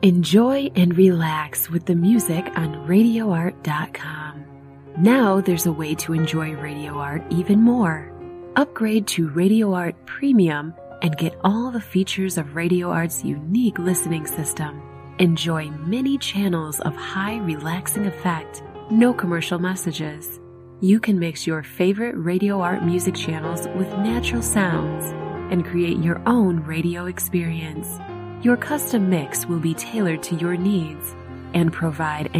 Enjoy and relax with the music on RadioArt.com. Now there's a way to enjoy Radio Art even more. Upgrade to Radio Art Premium and get all the features of Radio Art's unique listening system. Enjoy many channels of high relaxing effect, no commercial messages. You can mix your favorite Radio Art music channels with natural sounds and create your own radio experience. Your custom mix will be tailored to your needs and provide